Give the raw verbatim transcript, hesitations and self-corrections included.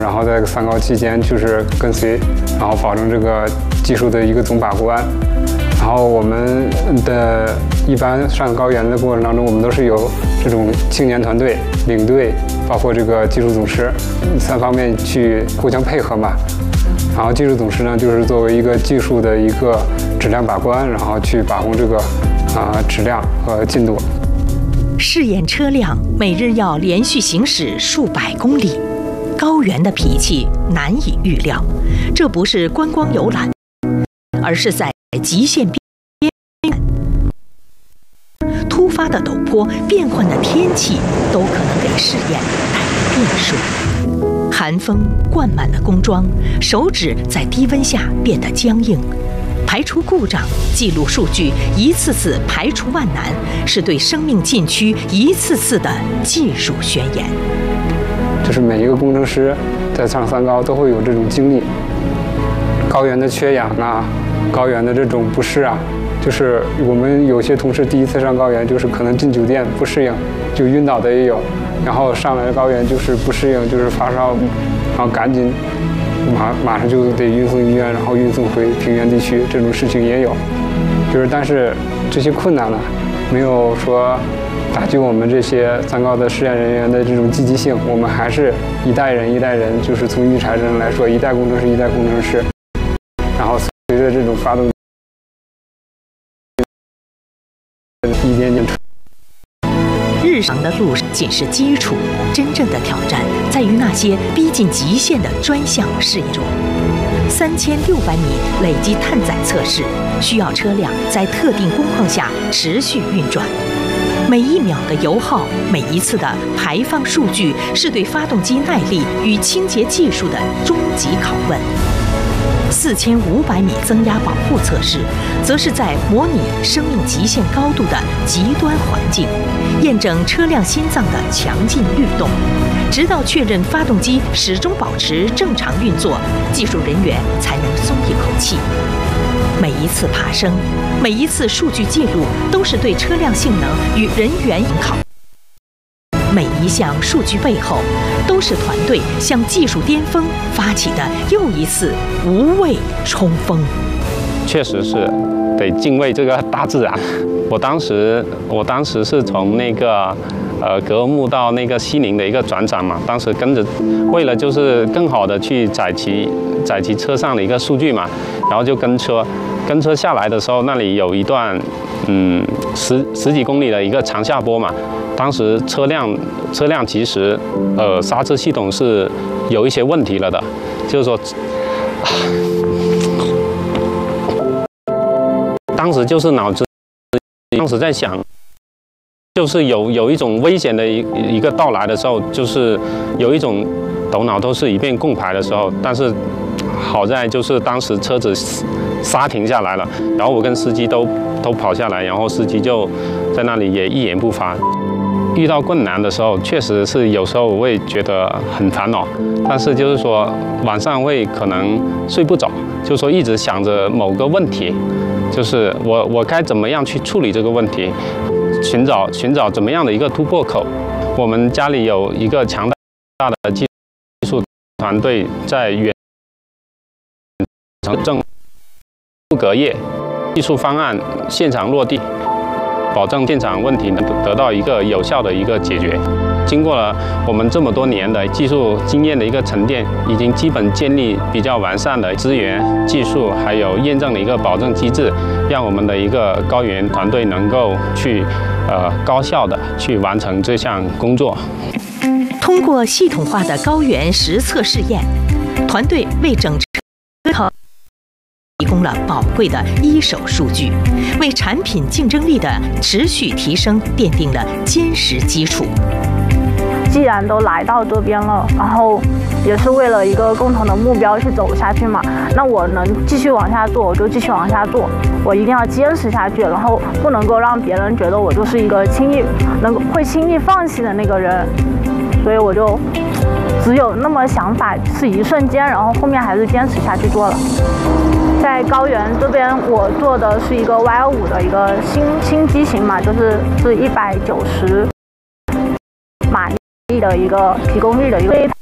然后在三高期间就是跟随，然后保证这个技术的一个总把关。然后我们的一般上高原的过程当中，我们都是有这种青年团队、领队，包括这个技术总师三方面去互相配合嘛。然后技术总师呢，就是作为一个技术的一个质量把关，然后去把控这个啊、呃、质量和进度。 试验车辆每日要连续行驶数百公里，高原的脾气难以预料。这不是观光游览，而是在极限边突发的陡坡、变幻的天气，都可能给试验带来变数。寒风灌满了工装，手指在低温下变得僵硬。排除故障，记录数据，一次次排除万难，是对生命禁区一次次的技术宣言。 就是每一个工程师在上三高都会有这种经历，高原的缺氧啊，高原的这种不适啊，就是我们有些同事第一次上高原，就是可能进酒店不适应，就晕倒的也有，然后上来高原就是不适应，就是发烧，然后赶紧马马上就得运送医院，然后运送回平原地区，这种事情也有。就是但是这些困难呢，没有说打击我们这些三高的试验人员的这种积极性，我们还是一代人一代人，就是从育才人来说，一代工程师一代工程师，然后随着这种发动一点点。 日常的路仅是基础，真正的挑战在于那些逼近极限的专项试验中。三千六百米累积碳载测试，需要车辆在特定工况下持续运转。每一秒的油耗，每一次的排放数据，是对发动机耐力与清洁技术的终极拷问。四千五百米增压保护测试，则是在模拟生命极限高度的极端环境，验证车辆心脏的强劲律动，直到确认发动机始终保持正常运作，技术人员才能松一口气。每一次爬升，每一次数据记录，都是对车辆性能与人员考。每一项数据背后，都是团队向技术巅峰发起的又一次无畏冲锋。 确实是得敬畏这个大自然。我当时，我当时是从那个呃格木到那个西宁的一个转场嘛，当时跟着，为了就是更好的去载齐载齐车上的一个数据嘛，然后就跟车，跟车下来的时候，那里有一段嗯十十几公里的一个长下坡嘛。当时车辆车辆其实呃刹车系统是有一些问题了的，就是说，当时就是脑子当时在想，就是有有一种危险的一一个到来的时候，就是有一种头脑都是一片空白的时候，但是好在就是当时车子刹停下来了，然后我跟司机都都跑下来，然后司机就在那里也一言不发。遇到困难的时候，确实是有时候我会觉得很烦恼，但是就是说晚上会可能睡不着，就是说一直想着某个问题，就是我我该怎么样去处理这个问题，寻找寻找怎么样的一个突破口。我们家里有一个强大的技术团队在远程不隔夜，技术方案现场落地。保证现场问题能得到一个有效的一个解决。经过了我们这么多年的技术经验的一个沉淀，已经基本建立比较完善的资源、技术还有验证的一个保证机制，让我们的一个高原团队能够去呃高效的去完成这项工作。 通过系统化的高原实测试验，团队为整车提供了宝贵的一手数据，为产品竞争力的持续提升奠定了坚实基础。 既然都来到这边了，然后也是为了一个共同的目标去走下去嘛，那我能继续往下做，我就继续往下做，我一定要坚持下去，然后不能够让别人觉得我就是一个轻易能会轻易放弃的那个人，所以我就只有那么想法，是一瞬间，然后后面还是坚持下去做了。在高原这边，我做的是一个 Y 二五的一个新新机型嘛，就是是一百九十马力的一个提供率的一个。